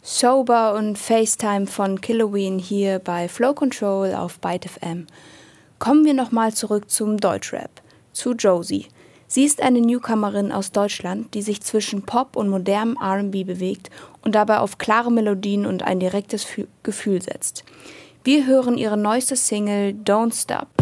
Sober und FaceTime von Killoween hier bei Flow Control auf Byte FM. Kommen wir nochmal zurück zum Deutschrap, zu Josie. Sie ist eine Newcomerin aus Deutschland, die sich zwischen Pop und modernem R&B bewegt und dabei auf klare Melodien und ein direktes Gefühl setzt. Wir hören ihre neueste Single Don't Stop.